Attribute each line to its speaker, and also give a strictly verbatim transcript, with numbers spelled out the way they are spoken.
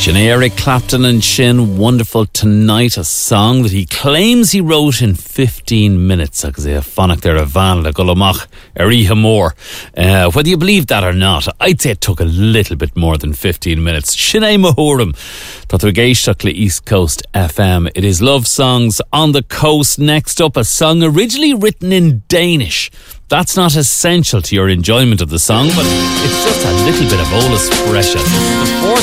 Speaker 1: Sinead Eric Clapton and Shin, Wonderful Tonight, a song that he claims he wrote in fifteen minutes. Agus é fannach there a van le golomach Ariha Moore. Uh, whether you believe that or not, I'd say it took a little bit more than fifteen minutes. Sinead Mahuram, Tatu Geishtach le East Coast F M. It is Love Songs on the Coast. Next up, a song originally written in Danish. That's not essential to your enjoyment of the song, but it's just a little bit of Olus Fresha. This is the fourth